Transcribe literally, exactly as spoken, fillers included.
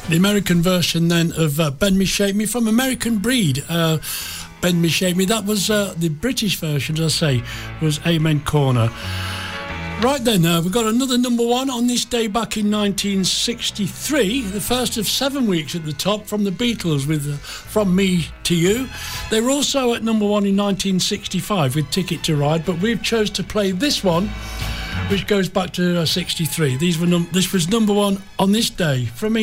The American version then of uh, Bend Me Shake Me from American Breed. Uh, Bend Me Shake Me, that was uh, the British version, as I say, was Amen Corner. Right then, uh, we've got another number one on this day back in nineteen sixty-three, the first of seven weeks at the top from the Beatles with uh, From Me to You. They were also at number one in nineteen sixty-five with Ticket to Ride, but we've chose to play this one, which goes back to uh, sixty-three. These were num- this was number one on this day from me.